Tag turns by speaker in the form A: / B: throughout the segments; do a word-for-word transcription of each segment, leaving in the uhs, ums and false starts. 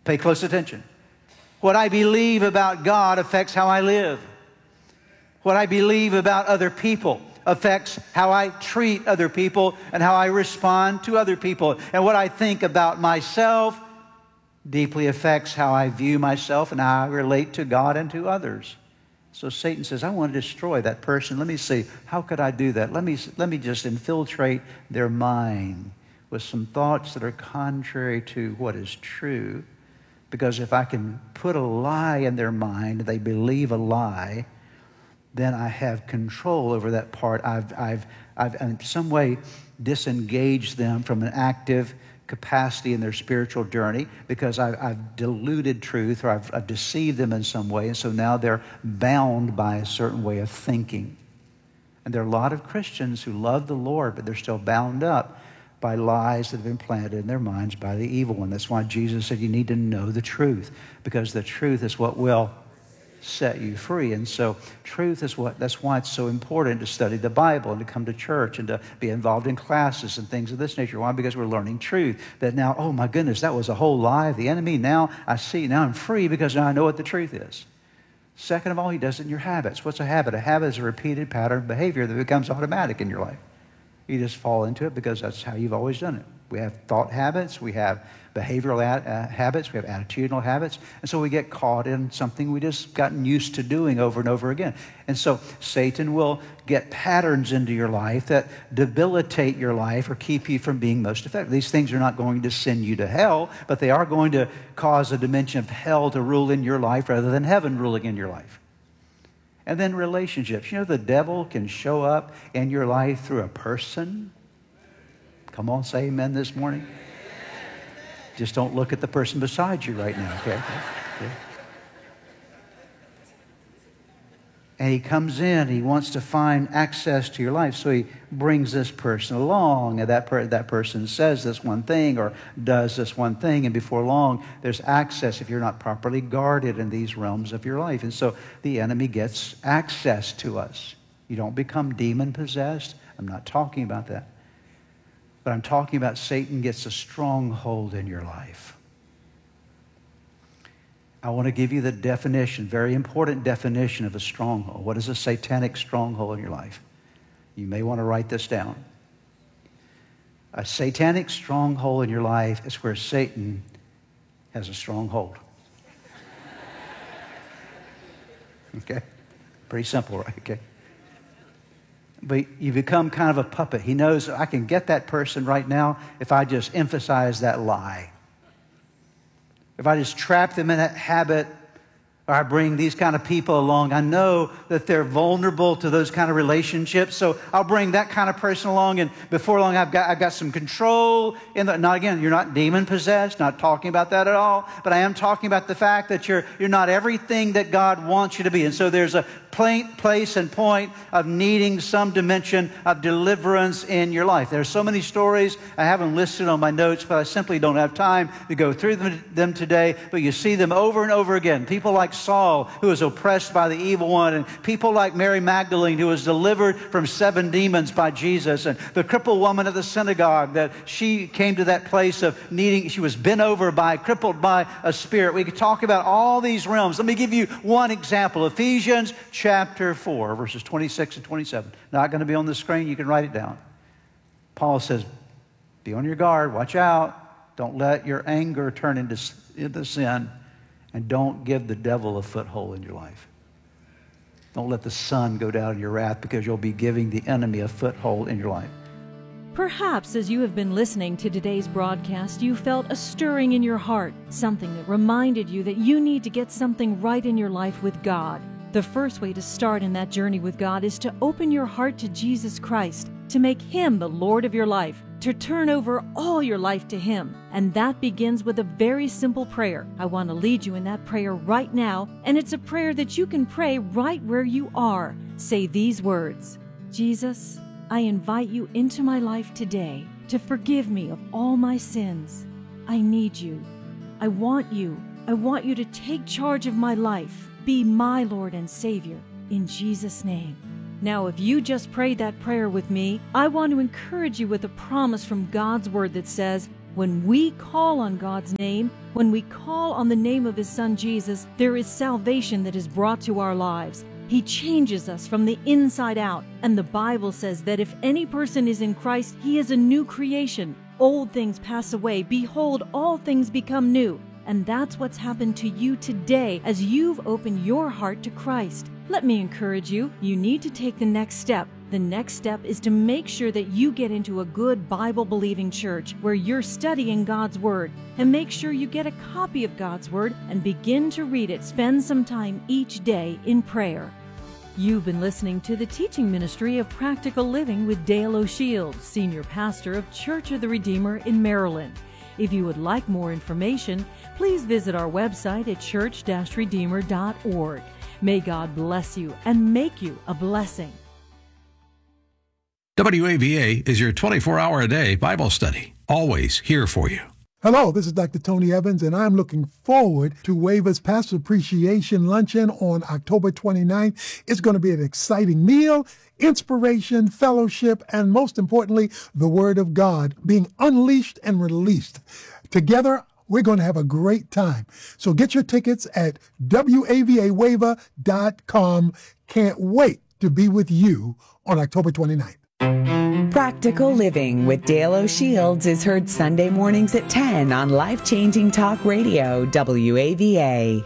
A: Pay close attention. What I believe about God affects how I live. What I believe about other people affects how I treat other people and how I respond to other people. And what I think about myself deeply affects how I view myself and how I relate to God and to others. So Satan says, I want to destroy that person. Let me see, how could I do that? Let me, let me just infiltrate their mind with some thoughts that are contrary to what is true. Because if I can put a lie in their mind, they believe a lie, then I have control over that part. I've, I've, I've in some way disengaged them from an active capacity in their spiritual journey because I've, I've diluted truth, or I've, I've deceived them in some way, and so now they're bound by a certain way of thinking. And there are a lot of Christians who love the Lord, but they're still bound up by lies that have been planted in their minds by the evil one. That's why Jesus said you need to know the truth, because the truth is what will set you free. And so truth is what, that's why it's so important to study the Bible and to come to church and to be involved in classes and things of this nature. Why? Because we're learning truth. That now, oh my goodness, that was a whole lie of the enemy. Now I see, now I'm free because now I know what the truth is. Second of all, he does it in your habits. What's a habit? A habit is a repeated pattern of behavior that becomes automatic in your life. You just fall into it because that's how you've always done it. We have thought habits, we have behavioral uh, habits, we have attitudinal habits, and so we get caught in something we just gotten used to doing over and over again. And so Satan will get patterns into your life that debilitate your life or keep you from being most effective. These things are not going to send you to hell, but they are going to cause a dimension of hell to rule in your life rather than heaven ruling in your life. And then relationships. You know, the devil can show up in your life through a person. Come on, say amen this morning. Just don't look at the person beside you right now, okay? Okay. And he comes in, he wants to find access to your life, so he brings this person along, and that, per- that person says this one thing or does this one thing, and before long, there's access if you're not properly guarded in these realms of your life. And so the enemy gets access to us. You don't become demon-possessed. I'm not talking about that. But I'm talking about Satan gets a stronghold in your life. I want to give you the definition, very important definition of a stronghold. What is a satanic stronghold in your life? You may want to write this down. A satanic stronghold in your life is where Satan has a stronghold. Okay? Pretty simple, right? Okay. But you become kind of a puppet. He knows I can get that person right now if I just emphasize that lie. If I just trap them in that habit, or I bring these kind of people along, I know that they're vulnerable to those kind of relationships. So I'll bring that kind of person along, and before long I've got I've got some control. In the, not again, you're not demon possessed. Not talking about that at all. But I am talking about the fact that you're you're not everything that God wants you to be. And so there's a place and point of needing some dimension of deliverance in your life. There are so many stories I haven't listed on my notes, but I simply don't have time to go through them, them today. But you see them over and over again. People like Saul, who was oppressed by the evil one, and people like Mary Magdalene, who was delivered from seven demons by Jesus, and the crippled woman at the synagogue, that she came to that place of needing, she was bent over by, crippled by a spirit. We could talk about all these realms. Let me give you one example. Ephesians chapter four, verses twenty-six and twenty-seven. Not going to be on the screen. You can write it down. Paul says, be on your guard. Watch out. Don't let your anger turn into, into sin. And don't give the devil a foothold in your life. Don't let the sun go down in your wrath, because you'll be giving the enemy a foothold in your life.
B: Perhaps as you have been listening to today's broadcast, you felt a stirring in your heart, something that reminded you that you need to get something right in your life with God. The first way to start in that journey with God is to open your heart to Jesus Christ, to make Him the Lord of your life, to turn over all your life to Him. And that begins with a very simple prayer. I want to lead you in that prayer right now, and it's a prayer that you can pray right where you are. Say these words: Jesus, I invite you into my life today to forgive me of all my sins. I need you. I want you. I want you to take charge of my life. Be my Lord and Savior, in Jesus' name. Now, if you just prayed that prayer with me, I want to encourage you with a promise from God's Word that says, When we call on God's name, when we call on the name of His Son Jesus, there is salvation that is brought to our lives. He changes us from the inside out, and the Bible says that if any person is in Christ, he is a new creation. Old things pass away. Behold, all things become new. And that's what's happened to you today as you've opened your heart to Christ. Let me encourage you, you need to take the next step. The next step is to make sure that you get into a good Bible-believing church where you're studying God's Word. And make sure you get a copy of God's Word and begin to read it. Spend some time each day in prayer. You've been listening to the teaching ministry of Practical Living with Dale O'Shields, Senior Pastor of Church of the Redeemer in Maryland. If you would like more information, please visit our website at church dash redeemer dot org. May God bless you and make you a blessing.
C: W A V A is your twenty-four hour a day Bible study, always here for you.
D: Hello, this is Doctor Tony Evans, and I'm looking forward to WAVA's Pastor Appreciation Luncheon on October twenty-ninth. It's going to be an exciting meal, inspiration, fellowship, and most importantly, the Word of God being unleashed and released. Together, we're going to have a great time. So get your tickets at W A V A wava dot com. Can't wait to be with you on October twenty-ninth.
E: Practical Living with Dale O'Shields is heard Sunday mornings at ten on Life-Changing Talk Radio, W A V A.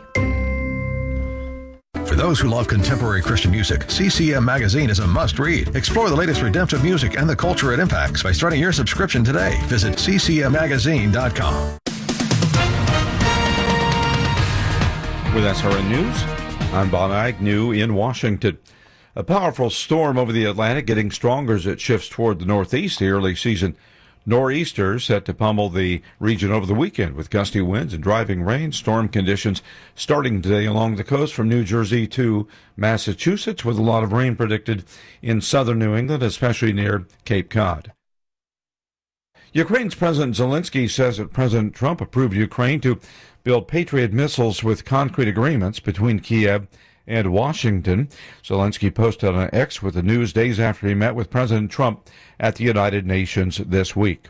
C: For those who love contemporary Christian music, C C M Magazine is a must-read. Explore the latest redemptive music and the culture it impacts by starting your subscription today. Visit c c m magazine dot com.
F: With S R N News, I'm Bob Agnew in Washington. A powerful storm over the Atlantic getting stronger as it shifts toward the northeast. The early season nor'easter set to pummel the region over the weekend with gusty winds and driving rain. Storm conditions starting today along the coast from New Jersey to Massachusetts, with a lot of rain predicted in southern New England, especially near Cape Cod. Ukraine's President Zelensky says that President Trump approved Ukraine to build Patriot missiles with concrete agreements between Kiev and Washington. Zelensky posted on X with the news days after he met with President Trump at the United Nations this week.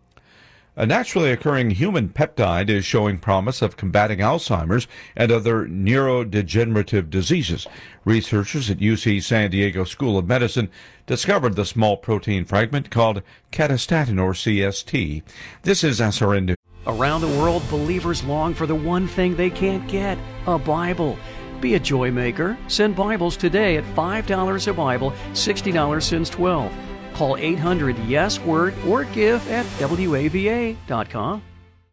F: A naturally occurring human peptide is showing promise of combating Alzheimer's and other neurodegenerative diseases. Researchers at U C San Diego School of Medicine discovered the small protein fragment called catastatin, or C S T. This is S R N News.
G: Around the world, believers long for the one thing they can't get, a Bible. Be a joy maker. Send Bibles today at five dollars a Bible, sixty dollars since twelve. Call eight hundred yes word or give at W A V A dot com.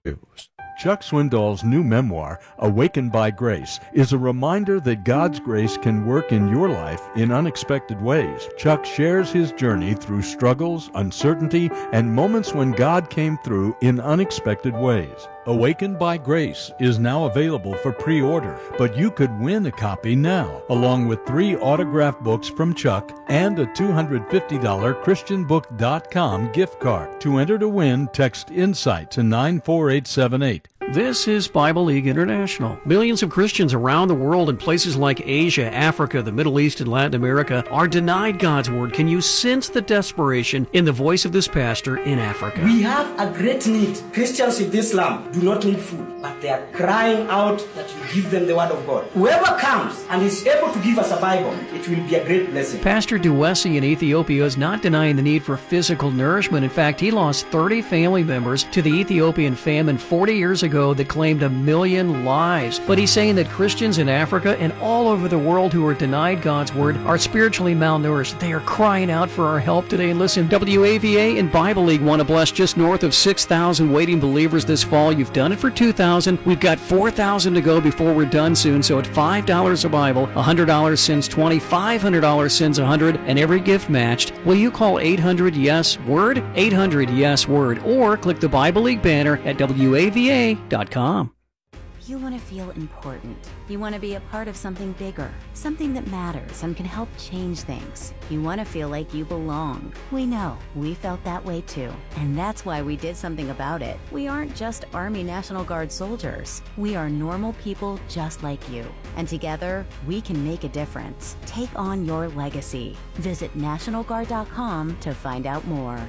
H: Chuck Swindoll's new memoir, Awakened by Grace, is a reminder that God's grace can work in your life in unexpected ways. Chuck shares his journey through struggles, uncertainty, and moments when God came through in unexpected ways. Awakened by Grace is now available for pre-order, but you could win a copy now, along with three autographed books from Chuck and a two hundred fifty dollars christian book dot com gift card. To enter to win, text INSIGHT to nine four eight seven eight.
G: This is Bible League International. Millions of Christians around the world in places like Asia, Africa, the Middle East, and Latin America are denied God's Word. Can you sense the desperation in the voice of this pastor in Africa?
I: We have a great need. Christians in Islam do not need food, but they are crying out that you give them the Word of God. Whoever comes and is able to give us a Bible, it will be a great blessing.
G: Pastor Duwesi in Ethiopia is not denying the need for physical nourishment. In fact, he lost thirty family members to the Ethiopian famine forty years ago that claimed a million lives. But he's saying that Christians in Africa and all over the world who are denied God's Word are spiritually malnourished. They are crying out for our help today. And listen, W A V A and Bible League want to bless just north of six thousand waiting believers this fall. You've done it for two thousand. We've got four thousand to go before we're done soon. So at five dollars a Bible, one hundred dollars sends twenty, five hundred dollars sends one hundred, and every gift matched. Will you call eight hundred yes word, eight hundred yes word, or click the Bible League banner at W A V A dot com.
J: You want to feel important. You want to be a part of something bigger, something that matters and can help change things. You want to feel like you belong. We know. We felt that way too. And that's why we did something about it. We aren't just Army National Guard soldiers. We are normal people just like you. And together, we can make a difference. Take on your legacy. Visit National Guard dot com to find out more.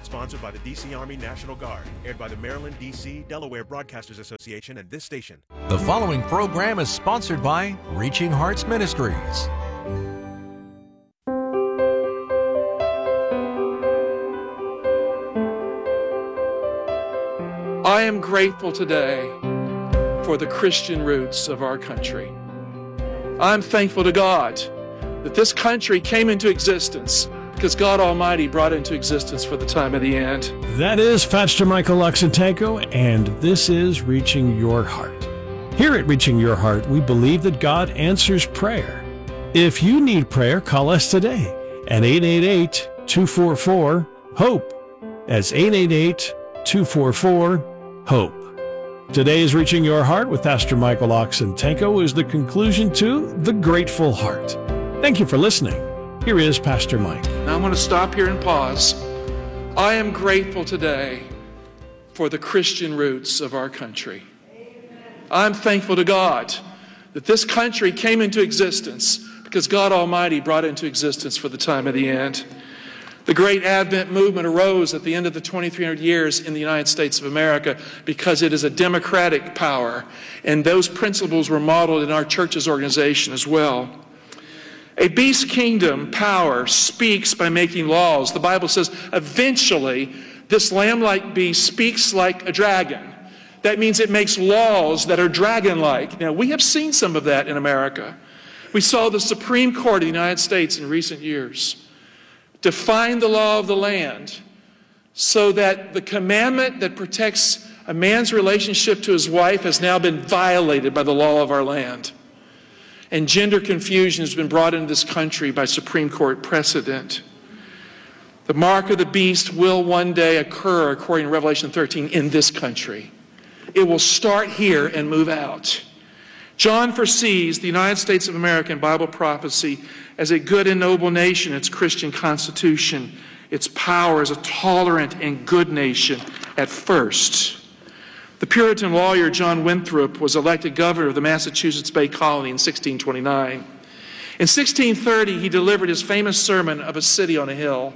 K: Sponsored by the D C Army National Guard. Aired by the Maryland, D C, Delaware Broadcasters Association and this station.
L: The following program is sponsored by Reaching Hearts Ministries.
M: I am grateful today for the Christian roots of our country. I'm thankful to God that this country came into existence because God Almighty brought it into existence for the time of the end.
N: That is Pastor Michael Oxentenko, and this is Reaching Your Heart. Here at Reaching Your Heart, we believe that God answers prayer. If you need prayer, call us today at eight eight eight, two four four, HOPE. That's eight eight eight, two four four, HOPE. Today's Reaching Your Heart with Pastor Michael Oxentenko is the conclusion to The Grateful Heart. Thank you for listening. Here is Pastor Mike.
M: Now I'm going to stop here and pause. I am grateful today for the Christian roots of our country. I'm thankful to God that this country came into existence because God Almighty brought it into existence for the time of the end. The great Advent movement arose at the end of the twenty-three hundred years in the United States of America because it is a democratic power, and those principles were modeled in our church's organization as well. A beast kingdom power speaks by making laws. The Bible says eventually this lamb-like beast speaks like a dragon. That means it makes laws that are dragon-like. Now, we have seen some of that in America. We saw the Supreme Court of the United States in recent years define the law of the land so that the commandment that protects a man's relationship to his wife has now been violated by the law of our land. And gender confusion has been brought into this country by Supreme Court precedent. The mark of the beast will one day occur, according to Revelation thirteen, in this country. It will start here and move out. John foresees the United States of America in Bible prophecy as a good and noble nation, its Christian constitution, its power as a tolerant and good nation at first. The Puritan lawyer John Winthrop was elected governor of the Massachusetts Bay Colony in sixteen twenty-nine. In sixteen thirty, he delivered his famous sermon of a city on a hill.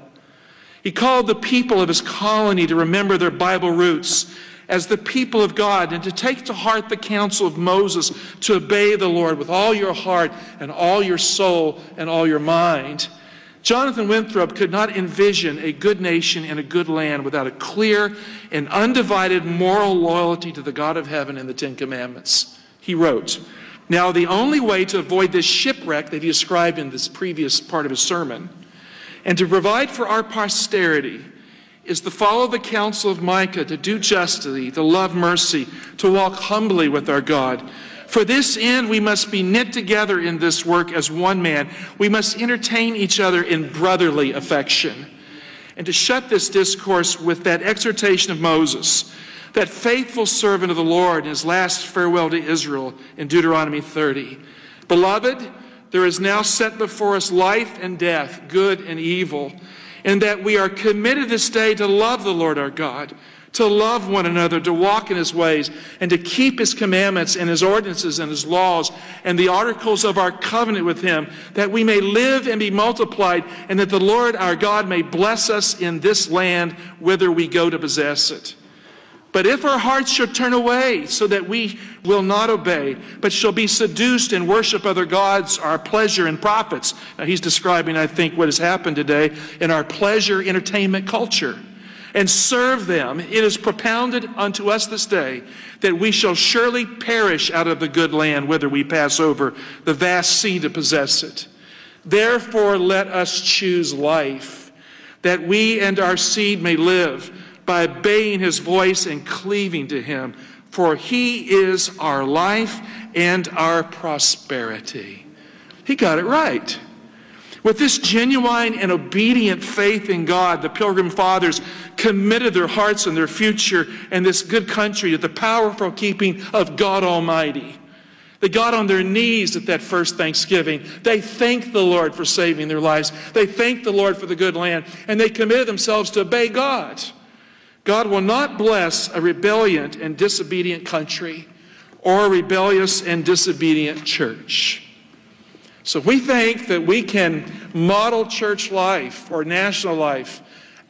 M: He called the people of his colony to remember their Bible roots as the people of God and to take to heart the counsel of Moses to obey the Lord with all your heart and all your soul and all your mind. Jonathan Winthrop could not envision a good nation and a good land without a clear and undivided moral loyalty to the God of heaven and the Ten Commandments. He wrote, "Now the only way to avoid this shipwreck that he described in this previous part of his sermon and to provide for our posterity is to follow the counsel of Micah, to do justly, to love mercy, to walk humbly with our God. For this end, we must be knit together in this work as one man. We must entertain each other in brotherly affection." And to shut this discourse with that exhortation of Moses, that faithful servant of the Lord in his last farewell to Israel in Deuteronomy thirty. "Beloved, there is now set before us life and death, good and evil, and that we are committed this day to love the Lord our God, to love one another, to walk in his ways, and to keep his commandments and his ordinances and his laws and the articles of our covenant with him, that we may live and be multiplied, and that the Lord our God may bless us in this land whither we go to possess it. But if our hearts shall turn away so that we will not obey, but shall be seduced and worship other gods, our pleasure and profits." Now he's describing, I think, what has happened today in our pleasure entertainment culture. "And serve them, it is propounded unto us this day that we shall surely perish out of the good land whither we pass over the vast sea to possess it. Therefore let us choose life, that we and our seed may live, by obeying his voice and cleaving to him. For he is our life and our prosperity." He got it right. With this genuine and obedient faith in God, the Pilgrim Fathers committed their hearts and their future and this good country to the powerful keeping of God Almighty. They got on their knees at that first Thanksgiving. They thanked the Lord for saving their lives. They thanked the Lord for the good land, and they committed themselves to obey God. God will not bless a rebellious and disobedient country or a rebellious and disobedient church. So we think that we can model church life or national life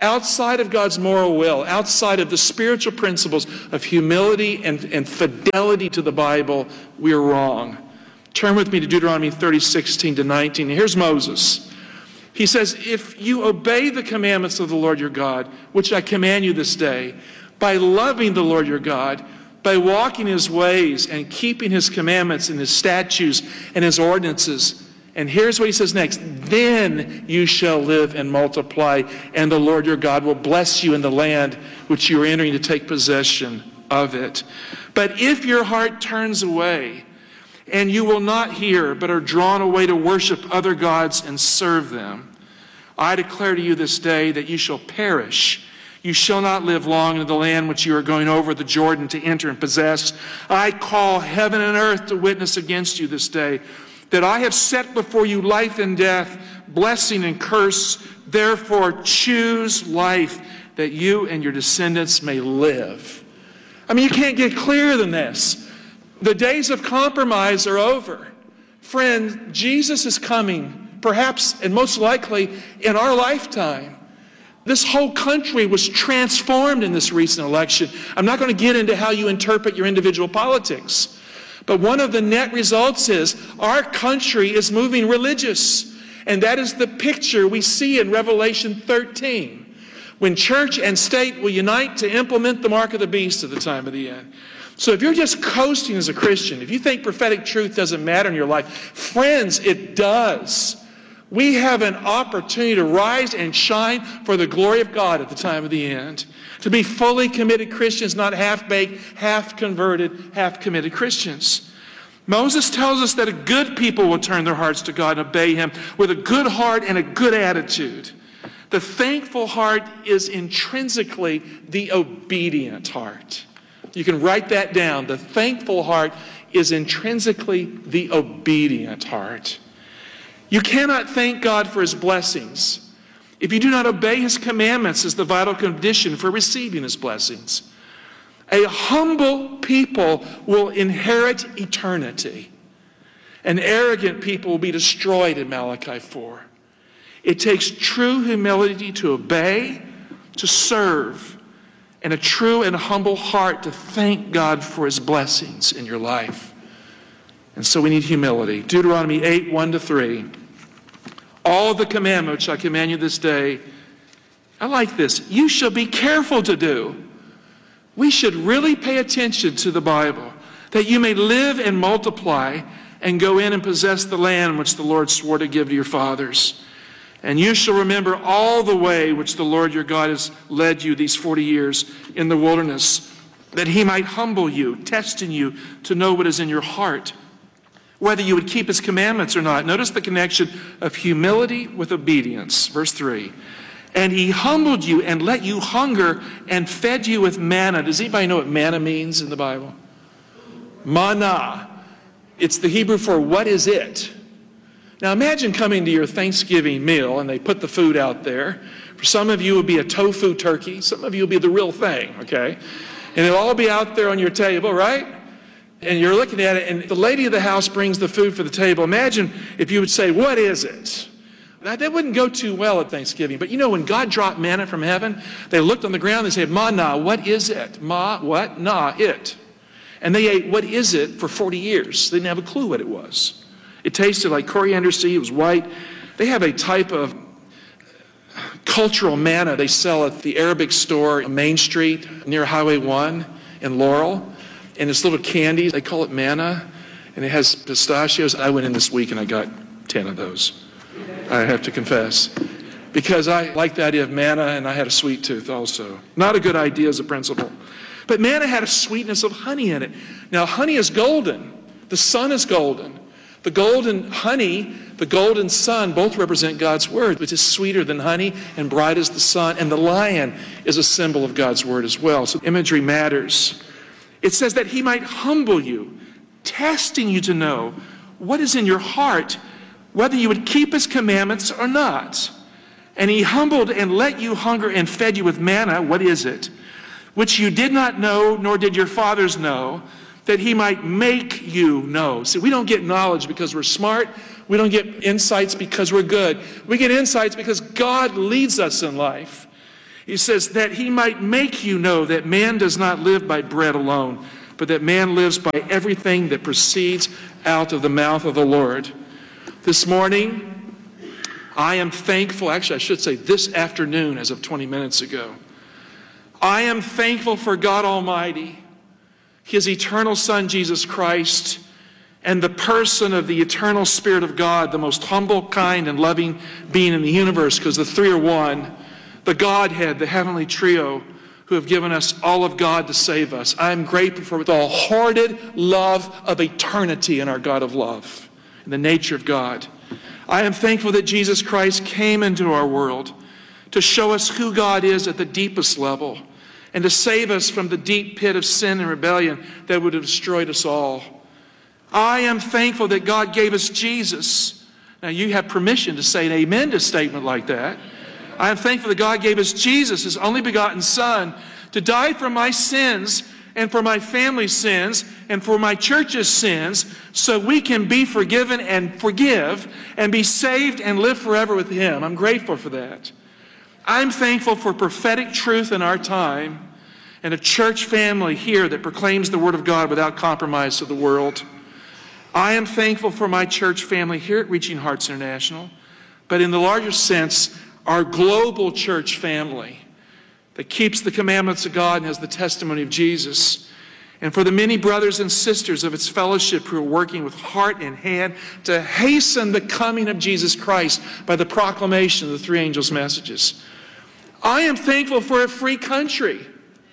M: outside of God's moral will, outside of the spiritual principles of humility and, and fidelity to the Bible, we are wrong. Turn with me to Deuteronomy thirty, sixteen to nineteen. Here's Moses. He says, if you obey the commandments of the Lord your God, which I command you this day, by loving the Lord your God, by walking his ways and keeping his commandments and his statutes and his ordinances, and here's what he says next, then you shall live and multiply, and the Lord your God will bless you in the land which you are entering to take possession of it. But if your heart turns away, and you will not hear, but are drawn away to worship other gods and serve them, I declare to you this day that you shall perish. You shall not live long in the land which you are going over the Jordan to enter and possess. I call heaven and earth to witness against you this day, that I have set before you life and death, blessing and curse. Therefore choose life, that you and your descendants may live. I mean, you can't get clearer than this. The days of compromise are over. Friend, Jesus is coming, perhaps and most likely in our lifetime. This whole country was transformed in this recent election. I'm not going to get into how you interpret your individual politics. But one of the net results is our country is moving religious. And that is the picture we see in Revelation thirteen, when church and state will unite to implement the mark of the beast at the time of the end. So if you're just coasting as a Christian, if you think prophetic truth doesn't matter in your life, friends, it does. We have an opportunity to rise and shine for the glory of God at the time of the end. To be fully committed Christians, not half-baked, half-converted, half-committed Christians. Moses tells us that a good people will turn their hearts to God and obey him with a good heart and a good attitude. The thankful heart is intrinsically the obedient heart. You can write that down. The thankful heart is intrinsically the obedient heart. You cannot thank God for his blessings if you do not obey his commandments as the vital condition for receiving his blessings. A humble people will inherit eternity. An arrogant people will be destroyed in Malachi four. It takes true humility to obey, to serve, and a true and humble heart to thank God for his blessings in your life. And so we need humility. Deuteronomy eight, one to three. All the commandments which I command you this day, I like this, you shall be careful to do. We should really pay attention to the Bible, that you may live and multiply and go in and possess the land which the Lord swore to give to your fathers. And you shall remember all the way which the Lord your God has led you these forty years in the wilderness, that he might humble you, testing you to know what is in your heart, whether you would keep his commandments or not. Notice the connection of humility with obedience. Verse three. And he humbled you and let you hunger and fed you with manna. Does anybody know what manna means in the Bible? Manna. It's the Hebrew for what is it? Now imagine coming to your Thanksgiving meal and they put the food out there. For some of you it would be a tofu turkey. Some of you will be the real thing, okay? And it'll all be out there on your table, right? And you're looking at it and the lady of the house brings the food for the table. Imagine if you would say, what is it? Now, that wouldn't go too well at Thanksgiving. But you know, when God dropped manna from heaven, they looked on the ground and they said, Ma-na, what is it? Ma, what? Na, it. And they ate what is it for forty years. They didn't have a clue what it was. It tasted like coriander seed. It was white. They have a type of cultural manna they sell at the Arabic store on Main Street near Highway one in Laurel. And it's little candies. They call it manna. And it has pistachios. I went in this week and I got ten of those. I have to confess. Because I like the idea of manna and I had a sweet tooth also. Not a good idea as a principle. But manna had a sweetness of honey in it. Now honey is golden. The sun is golden. The golden honey, the golden sun, both represent God's word, which is sweeter than honey and bright as the sun. And the lion is a symbol of God's word as well. So imagery matters. It says that he might humble you, testing you to know what is in your heart, whether you would keep his commandments or not. And he humbled and let you hunger and fed you with manna. What is it? Which you did not know, nor did your fathers know, that he might make you know. See, we don't get knowledge because we're smart. We don't get insights because we're good. We get insights because God leads us in life. He says that he might make you know that man does not live by bread alone, but that man lives by everything that proceeds out of the mouth of the Lord. This morning, I am thankful, actually I should say this afternoon as of twenty minutes ago, I am thankful for God Almighty, His eternal Son, Jesus Christ, and the person of the eternal Spirit of God, the most humble, kind, and loving being in the universe, because the three are one, the Godhead, the heavenly trio, who have given us all of God to save us. I am grateful for the wholehearted love of eternity in our God of love, in the nature of God. I am thankful that Jesus Christ came into our world to show us who God is at the deepest level and to save us from the deep pit of sin and rebellion that would have destroyed us all. I am thankful that God gave us Jesus. Now you have permission to say an amen to a statement like that. I am thankful that God gave us Jesus, His only begotten Son, to die for my sins and for my family's sins and for my church's sins, so we can be forgiven and forgive and be saved and live forever with Him. I'm grateful for that. I'm thankful for prophetic truth in our time and a church family here that proclaims the Word of God without compromise to the world. I am thankful for my church family here at Reaching Hearts International, but in the larger sense, our global church family that keeps the commandments of God and has the testimony of Jesus, and for the many brothers and sisters of its fellowship who are working with heart and hand to hasten the coming of Jesus Christ by the proclamation of the three angels' messages. I am thankful for a free country.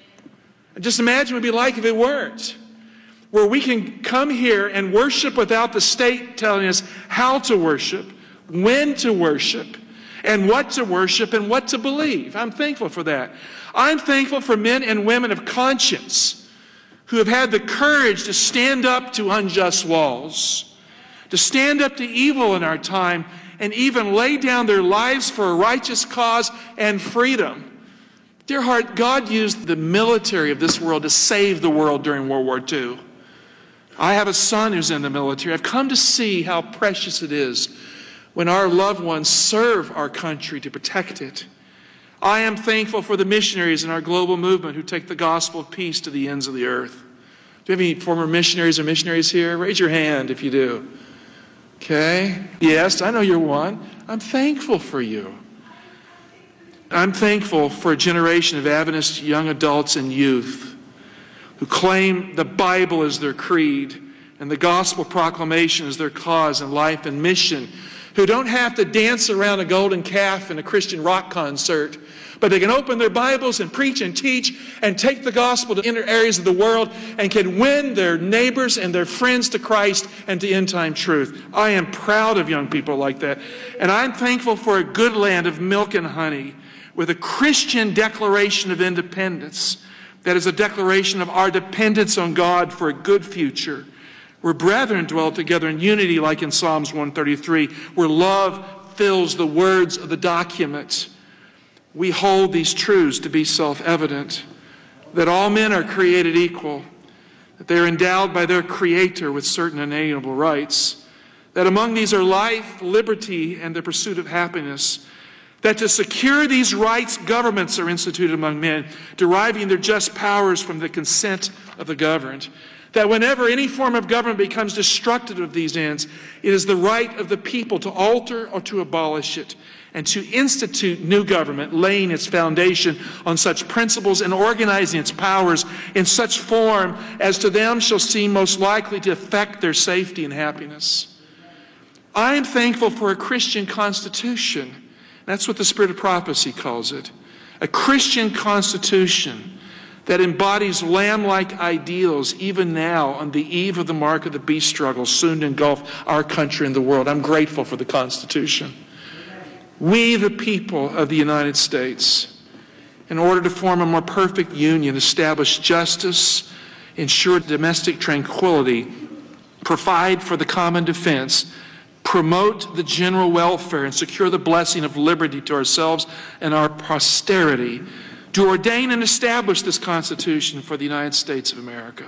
M: Just imagine what it would be like if it weren't, where we can come here and worship without the state telling us how to worship, when to worship, and what to worship and what to believe. I'm thankful for that. I'm thankful for men and women of conscience who have had the courage to stand up to unjust laws, to stand up to evil in our time, and even lay down their lives for a righteous cause and freedom. Dear heart, God used the military of this world to save the world during World War Two. I have a son who's in the military. I've come to see how precious it is when our loved ones serve our country to protect it. I am thankful for the missionaries in our global movement who take the gospel of peace to the ends of the earth. Do you have any former missionaries or missionaries here? Raise your hand if you do. Okay? Yes, I know you're one. I'm thankful for you. I'm thankful for a generation of Adventist young adults and youth who claim the Bible as their creed and the gospel proclamation as their cause in life and mission, who don't have to dance around a golden calf in a Christian rock concert, but they can open their Bibles and preach and teach and take the gospel to inner areas of the world and can win their neighbors and their friends to Christ and to end-time truth. I am proud of young people like that. And I'm thankful for a good land of milk and honey with a Christian declaration of independence that is a declaration of our dependence on God for a good future, where brethren dwell together in unity like in Psalms one thirty-three, where love fills the words of the document. We hold these truths to be self-evident, that all men are created equal, that they are endowed by their Creator with certain inalienable rights, that among these are life, liberty, and the pursuit of happiness, that to secure these rights, governments are instituted among men, deriving their just powers from the consent of the governed, that whenever any form of government becomes destructive of these ends, it is the right of the people to alter or to abolish it, and to institute new government, laying its foundation on such principles and organizing its powers in such form as to them shall seem most likely to affect their safety and happiness. I am thankful for a Christian constitution. That's what the Spirit of Prophecy calls it. A Christian constitution that embodies lamb-like ideals even now on the eve of the mark of the beast struggle soon to engulf our country and the world. I'm grateful for the Constitution. We, the people of the United States, in order to form a more perfect union, establish justice, ensure domestic tranquility, provide for the common defense, promote the general welfare, and secure the blessing of liberty to ourselves and our posterity, to ordain and establish this Constitution for the United States of America.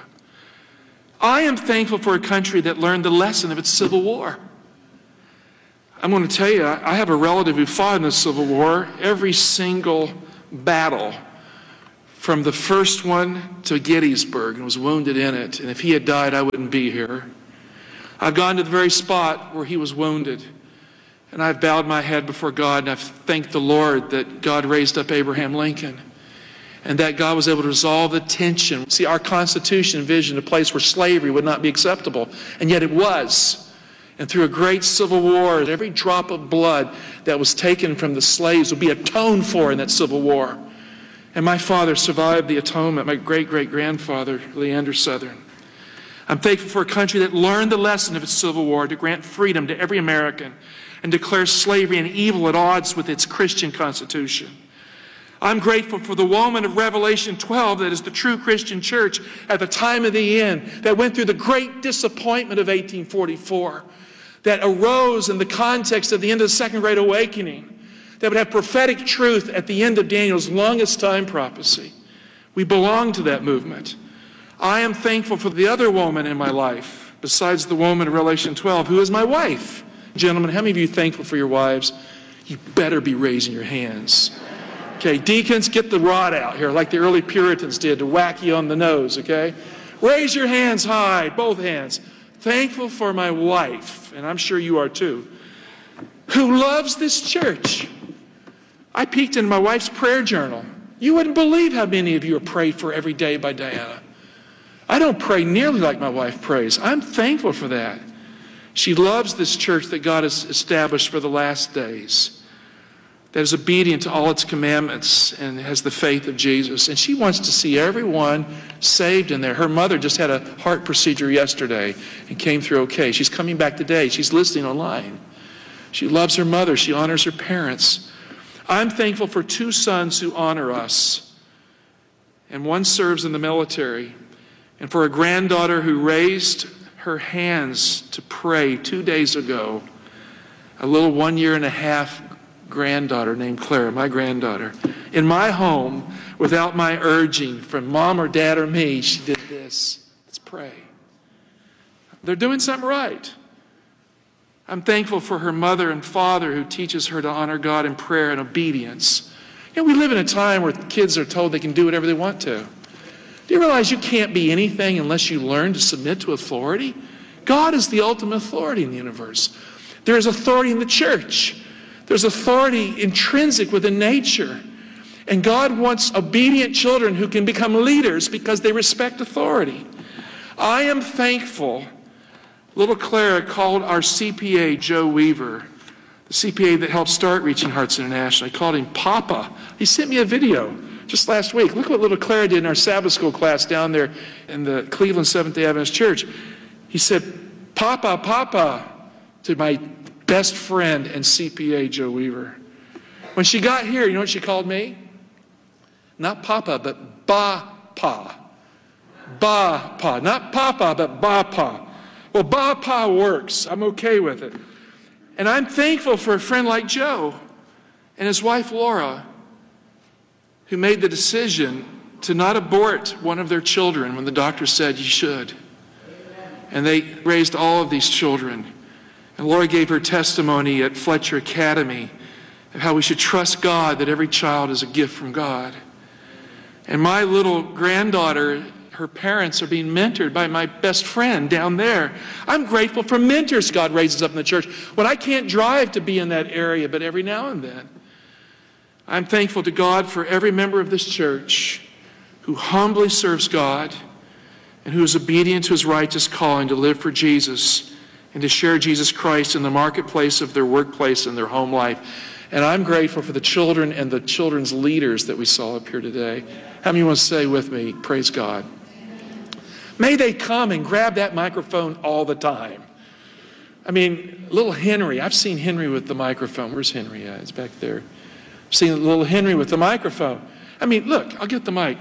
M: I am thankful for a country that learned the lesson of its Civil War. I'm going to tell you, I have a relative who fought in the Civil War. Every single battle from the first one to Gettysburg and was wounded in it. And if he had died, I wouldn't be here. I've gone to the very spot where he was wounded. And I've bowed my head before God, and I've thanked the Lord that God raised up Abraham Lincoln and that God was able to resolve the tension. See, our Constitution envisioned a place where slavery would not be acceptable, and yet it was. And through a great civil war, every drop of blood that was taken from the slaves would be atoned for in that civil war. And my father survived the atonement, my great-great-grandfather, Leander Southern. I'm thankful for a country that learned the lesson of its civil war to grant freedom to every American and declare slavery an evil at odds with its Christian Constitution. I'm grateful for the woman of Revelation twelve that is the true Christian church at the time of the end, that went through the great disappointment of eighteen forty-four, that arose in the context of the end of the Second Great Awakening, that would have prophetic truth at the end of Daniel's longest time prophecy. We belong to that movement. I am thankful for the other woman in my life, besides the woman of Revelation twelve, who is my wife. Gentlemen, how many of you are thankful for your wives? You better be raising your hands. Okay, deacons, get the rod out here like the early Puritans did to whack you on the nose, okay? Raise your hands high, both hands. Thankful for my wife, and I'm sure you are too, who loves this church. I peeked into my wife's prayer journal. You wouldn't believe how many of you are prayed for every day by Diana. I don't pray nearly like my wife prays. I'm thankful for that. She loves this church that God has established for the last days, that is obedient to all its commandments and has the faith of Jesus. And she wants to see everyone saved in there. Her mother just had a heart procedure yesterday and came through okay. She's coming back today. She's listening online. She loves her mother. She honors her parents. I'm thankful for two sons who honor us, and one serves in the military, and for a granddaughter who raised her hands to pray two days ago, a little one year and a half granddaughter named Clara, my granddaughter. In my home, without my urging from mom or dad or me, she did this. Let's pray. They're doing something right. I'm thankful for her mother and father who teaches her to honor God in prayer and obedience. You know, we live in a time where kids are told they can do whatever they want to. Do you realize you can't be anything unless you learn to submit to authority? God is the ultimate authority in the universe. There is authority in the church. There's authority intrinsic within nature. And God wants obedient children who can become leaders because they respect authority. I am thankful. Little Clara called our C P A, Joe Weaver, the C P A that helped start Reaching Hearts International. I called him Papa. He sent me a video just last week. Look what little Clara did in our Sabbath school class down there in the Cleveland Seventh-day Adventist Church. He said, Papa, Papa, to my best friend and C P A, Joe Weaver. When she got here, you know what she called me? Not Papa, but Ba-Pa. Ba-Pa. Not Papa, but Ba-Pa. Well, Ba-Pa works. I'm okay with it. And I'm thankful for a friend like Joe and his wife, Laura, who made the decision to not abort one of their children when the doctor said you should. And they raised all of these children. And Laura gave her testimony at Fletcher Academy of how we should trust God, that every child is a gift from God. And my little granddaughter, her parents are being mentored by my best friend down there. I'm grateful for mentors God raises up in the church when I can't drive to be in that area, but every now and then. I'm thankful to God for every member of this church who humbly serves God and who is obedient to his righteous calling to live for Jesus and to share Jesus Christ in the marketplace of their workplace and their home life. And I'm grateful for the children and the children's leaders that we saw up here today. How many want to say with me, praise God? May they come and grab that microphone all the time. I mean, little Henry, I've seen Henry with the microphone. Where's Henry at? It's back there. I've seen little Henry with the microphone. I mean, look, I'll get the mic.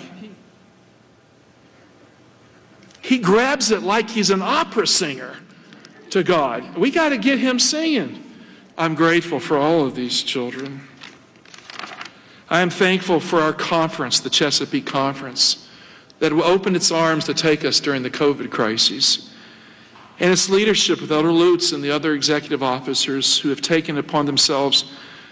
M: He grabs it like he's an opera singer to God. We got to get him singing. I'm grateful for all of these children. I am thankful for our conference, the Chesapeake Conference, that opened its arms to take us during the COVID crisis. And its leadership with Elder Lutz and the other executive officers who have taken upon themselves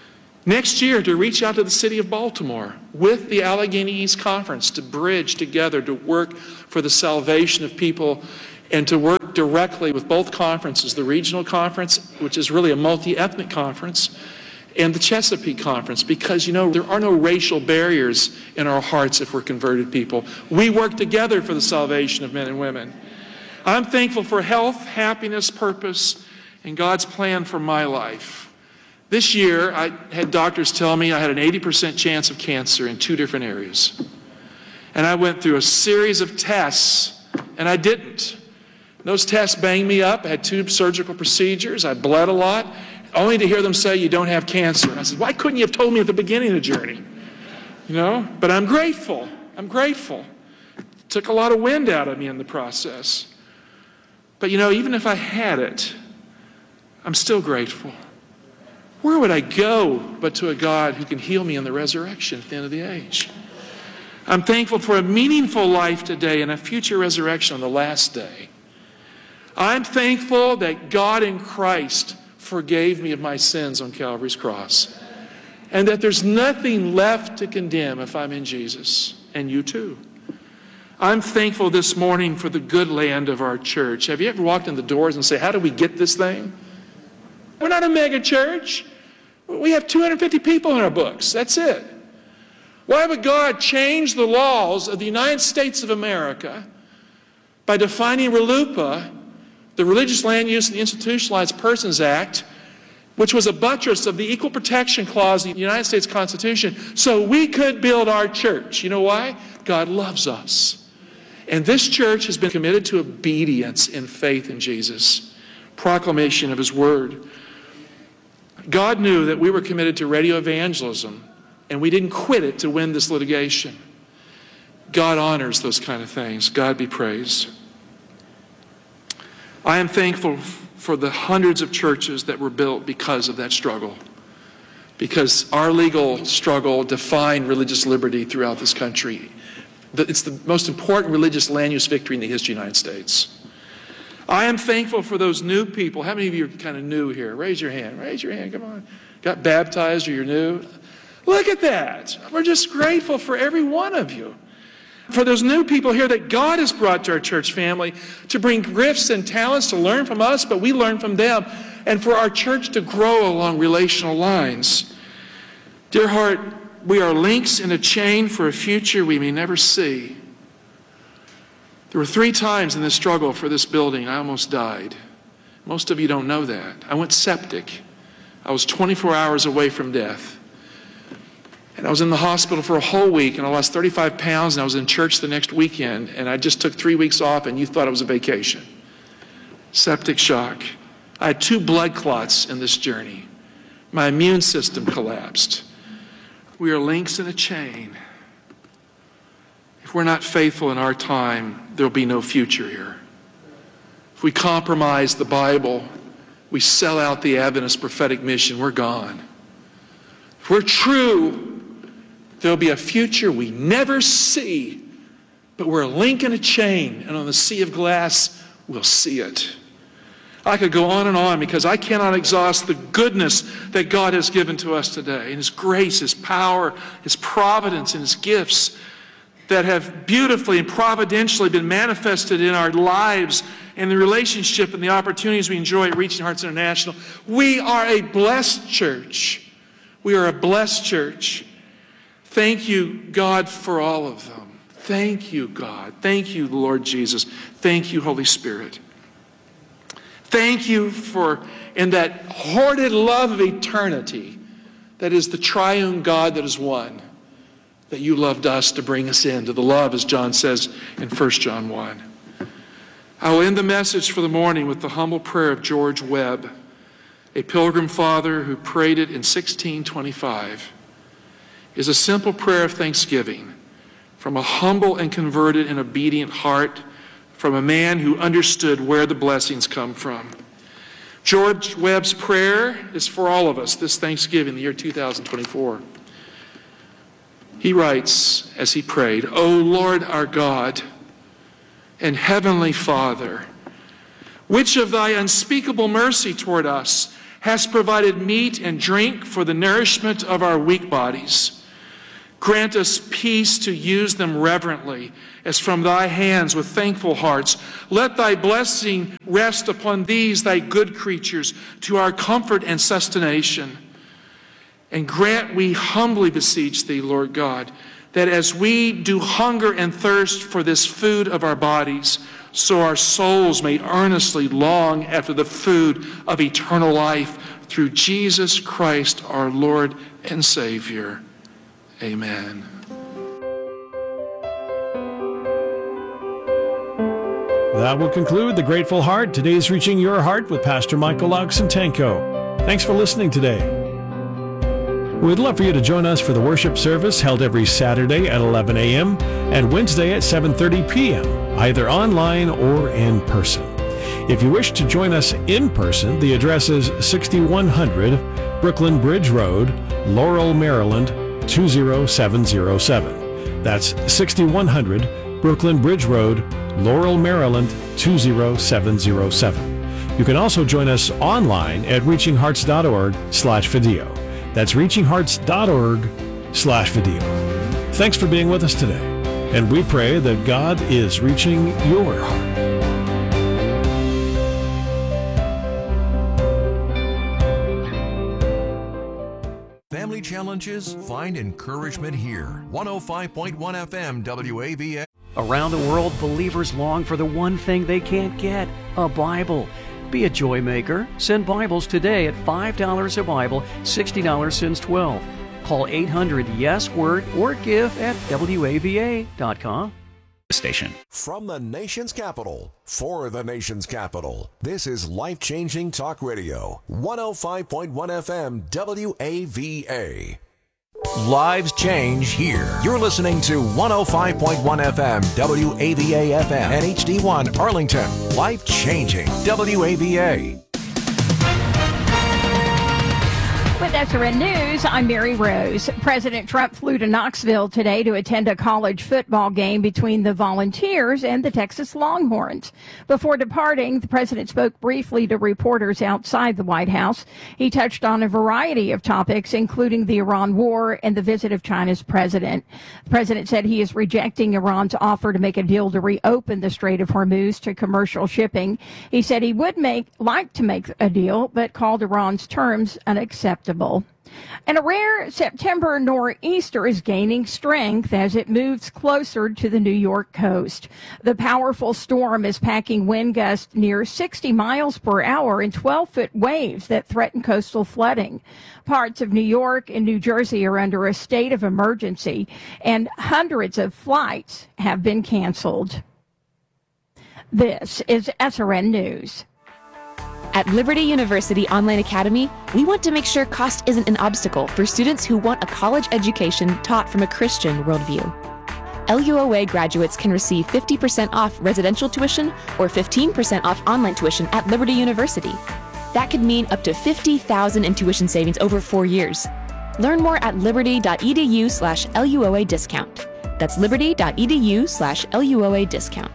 M: Next year, to reach out to the city of Baltimore with the Allegheny East Conference to bridge together, to work for the salvation of people, and to work directly with both conferences, the regional conference, which is really a multi-ethnic conference, and the Chesapeake Conference, because, you know, there are no racial barriers in our hearts if we're converted people. We work together for the salvation of men and women. I'm thankful for health, happiness, purpose, and God's plan for my life. This year, I had doctors tell me I had an eighty percent chance of cancer in two different areas. And I went through a series of tests, and I didn't. Those tests banged me up. I had two surgical procedures. I bled a lot, only to hear them say, you don't have cancer. And I said, why couldn't you have told me at the beginning of the journey? You know, but I'm grateful. I'm grateful. It took a lot of wind out of me in the process. But, you know, even if I had it, I'm still grateful. Where would I go but to a God who can heal me in the resurrection at the end of the age? I'm thankful for a meaningful life today and a future resurrection on the last day. I'm thankful that God in Christ forgave me of my sins on Calvary's cross, and that there's nothing left to condemn if I'm in Jesus, and you too. I'm thankful this morning for the good land of our church. Have you ever walked in the doors and say, how do we get this thing? We're not a mega church. We have two hundred fifty people in our books. That's it. Why would God change the laws of the United States of America by defining RLUIPA, the Religious Land Use and Institutionalized Persons Act, which was a buttress of the Equal Protection Clause of the United States Constitution, so we could build our church? You know why? God loves us. And this church has been committed to obedience in faith in Jesus, proclamation of His Word. God knew that we were committed to radio evangelism, and we didn't quit it to win this litigation. God honors those kind of things. God be praised. I am thankful for the hundreds of churches that were built because of that struggle, because our legal struggle defined religious liberty throughout this country. It's the most important religious land use victory in the history of the United States. I am thankful for those new people. How many of you are kind of new here? Raise your hand. Raise your hand. Come on. Got baptized or you're new? Look at that. We're just grateful for every one of you. For those new people here that God has brought to our church family to bring gifts and talents to learn from us, but we learn from them, and for our church to grow along relational lines. Dear heart, we are links in a chain for a future we may never see. There were three times in this struggle for this building I almost died. Most of you don't know that. I went septic. I was twenty-four hours away from death. And I was in the hospital for a whole week, and I lost thirty-five pounds, and I was in church the next weekend, and I just took three weeks off, and you thought it was a vacation. Septic shock. I had two blood clots in this journey. My immune system collapsed. We are links in a chain. If we're not faithful in our time, there'll be no future here. If we compromise the Bible, we sell out the Adventist prophetic mission, we're gone. If we're true, there'll be a future we never see, but we're a link in a chain, and on the sea of glass, we'll see it. I could go on and on because I cannot exhaust the goodness that God has given to us today, and His grace, His power, His providence, and His gifts that have beautifully and providentially been manifested in our lives and the relationship and the opportunities we enjoy at Reaching Hearts International. We are a blessed church. We are a blessed church. Thank you, God, for all of them. Thank you, God. Thank you, Lord Jesus. Thank you, Holy Spirit. Thank you for, in that hoarded love of eternity, that is the triune God that is one, that you loved us to bring us into the love, as John says in First John one. I will end the message for the morning with the humble prayer of George Webb, a Pilgrim Father who prayed it in sixteen twenty-five. It is a simple prayer of thanksgiving from a humble and converted and obedient heart, from a man who understood where the blessings come from. George Webb's prayer is for all of us this Thanksgiving, the year two thousand twenty-four. He writes, as he prayed, O Lord our God and Heavenly Father, which of thy unspeakable mercy toward us hast provided meat and drink for the nourishment of our weak bodies. Grant us peace to use them reverently, as from thy hands with thankful hearts. Let thy blessing rest upon these thy good creatures, to our comfort and sustentation. And grant, we humbly beseech thee, Lord God, that as we do hunger and thirst for this food of our bodies, so our souls may earnestly long after the food of eternal life through Jesus Christ, our Lord and Savior. Amen.
N: That will conclude The Grateful Heart. Today's Reaching Your Heart with Pastor Michael Oxentenko. Thanks for listening today. We'd love for you to join us for the worship service held every Saturday at eleven a.m. and Wednesday at seven thirty p.m., either online or in person. If you wish to join us in person, the address is sixty-one hundred Brooklyn Bridge Road, Laurel, Maryland, two zero seven zero seven. That's sixty-one hundred Brooklyn Bridge Road, Laurel, Maryland, two zero seven zero seven. You can also join us online at reaching hearts dot org slash video. That's reaching hearts dot org slash video. Thanks for being with us today, and we pray that God is reaching your heart.
L: Family challenges, find encouragement here. one oh five point one F M W A V A.
G: Around the world, believers long for the one thing they can't get, a Bible. Be a joy maker. Send Bibles today at five dollars a Bible, sixty dollars since twelve. Call eight hundred yes word or give at W A V A dot com.
L: Station. From the nation's capital, for the nation's capital, this is Life-Changing Talk Radio, one oh five point one F M W A V A. Lives change here. You're listening to one oh five point one F M W A V A F M and H D one Arlington. Life-changing W A V A.
O: With S R N News, I'm Mary Rose. President Trump flew to Knoxville today to attend a college football game between the Volunteers and the Texas Longhorns. Before departing, the president spoke briefly to reporters outside the White House. He touched on a variety of topics, including the Iran war and the visit of China's president. The president said he is rejecting Iran's offer to make a deal to reopen the Strait of Hormuz to commercial shipping. He said he would make like to make a deal, but called Iran's terms unacceptable. And a rare September nor'easter is gaining strength as it moves closer to the New York coast. The powerful storm is packing wind gusts near sixty miles per hour and twelve-foot waves that threaten coastal flooding. Parts of New York and New Jersey are under a state of emergency, and hundreds of flights have been canceled. This is S R N News.
P: At Liberty University Online Academy, we want to make sure cost isn't an obstacle for students who want a college education taught from a Christian worldview. L U O A graduates can receive fifty percent off residential tuition or fifteen percent off online tuition at Liberty University. That could mean up to fifty thousand dollars in tuition savings over four years. Learn more at liberty.edu slash LUOA discount. That's liberty.edu slash LUOA discount.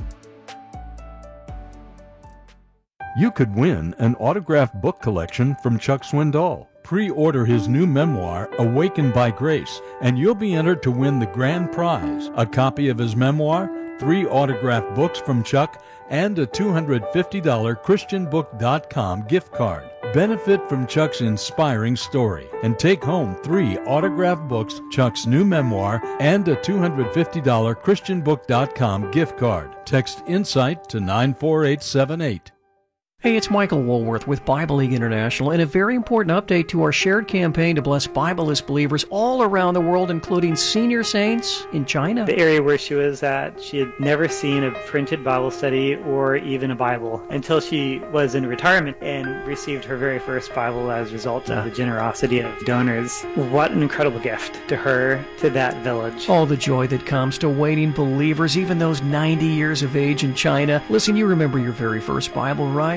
H: You could win an autographed book collection from Chuck Swindoll. Pre-order his new memoir, Awakened by Grace, and you'll be entered to win the grand prize, a copy of his memoir, three autographed books from Chuck, and a two hundred fifty dollars Christian book dot com gift card. Benefit from Chuck's inspiring story and take home three autographed books, Chuck's new memoir, and a two hundred fifty dollars Christian book dot com gift card. Text INSIGHT to nine four eight seven eight.
G: Hey, it's Michael Woolworth with Bible League International, and a very important update to our shared campaign to bless Bibleless believers all around the world, including senior saints in China.
Q: The area where she was at, she had never seen a printed Bible study or even a Bible until she was in retirement and received her very first Bible as a result of the generosity of donors. What an incredible gift to her, to that village.
G: All the joy that comes to waiting believers, even those ninety years of age in China. Listen, you remember your very first Bible, right?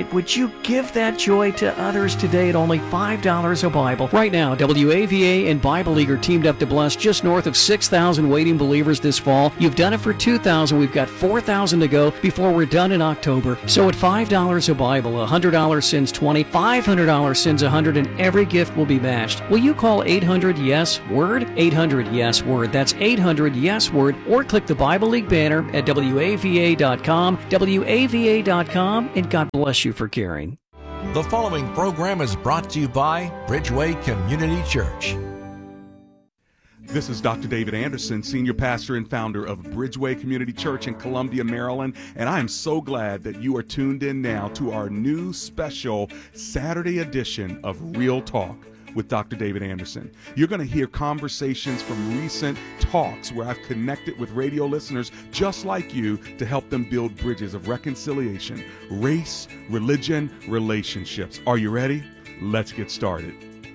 G: worship, would you give that joy to others today at only five dollars a Bible? Right now, W A V A and Bible League are teamed up to bless just north of six thousand waiting believers this fall. You've done it for two thousand. We've got four thousand to go before we're done in October. So at five dollars a Bible, one hundred dollars sends twenty, five hundred dollars sends one hundred, and every gift will be matched. Will you call eight hundred yes word? eight hundred yes word. That's eight hundred yes word. Or click the Bible League banner at W A V A dot com, W A V A dot com, and God bless you for caring.
L: The following program is brought to you by Bridgeway Community Church.
R: This is Doctor David Anderson, Senior Pastor and founder of Bridgeway Community Church in Columbia, Maryland, and I am so glad that you are tuned in now to our new special Saturday edition of Real Talk with Doctor David Anderson. You're going to hear conversations from recent talks where I've connected with radio listeners just like you to help them build bridges of reconciliation, race, religion, relationships. Are you ready? Let's get started.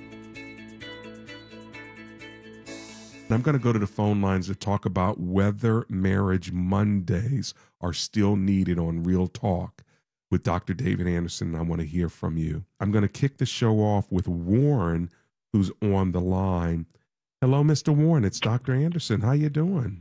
R: I'm going to go to the phone lines to talk about whether Marriage Mondays are still needed on Real Talk with Doctor David Anderson. I want to hear from you. I'm going to kick the show off with Warren, who's on the line. Hello, Mister Warren. It's Doctor Anderson. How you doing?